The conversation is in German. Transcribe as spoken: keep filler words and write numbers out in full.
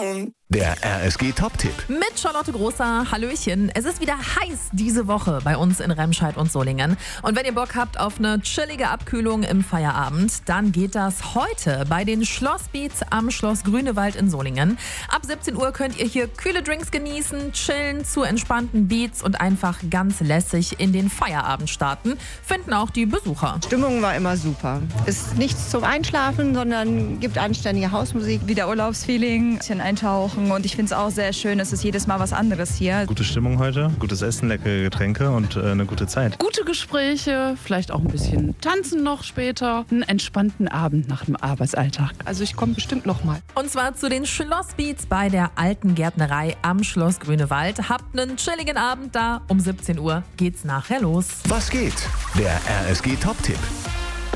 Der R S G-Top-Tipp. Mit Charlotte Großer, Hallöchen. Es ist wieder heiß diese Woche bei uns in Remscheid und Solingen. Und wenn ihr Bock habt auf eine chillige Abkühlung im Feierabend, dann geht das heute bei den Schlossbeats am Schloss Grünewald in Solingen. Ab siebzehn Uhr könnt ihr hier kühle Drinks genießen, chillen zu entspannten Beats und einfach ganz lässig in den Feierabend starten, finden auch die Besucher. Stimmung war immer super. Ist nichts zum Einschlafen, sondern gibt anständige Hausmusik. Wieder Urlaubsfeeling, ein bisschen eintauchen und ich finde es auch sehr schön, es ist jedes Mal was anderes hier. Gute Stimmung heute, gutes Essen, leckere Getränke und äh, eine gute Zeit. Gute Gespräche, vielleicht auch ein bisschen tanzen noch später, einen entspannten Abend nach dem Arbeitsalltag. Also ich komme bestimmt noch mal. Und zwar zu den Schlossbeats bei der Alten Gärtnerei am Schloss Grünewald. Habt einen chilligen Abend da. Um siebzehn Uhr geht's nachher los. Was geht? Der R S G-Top-Tipp.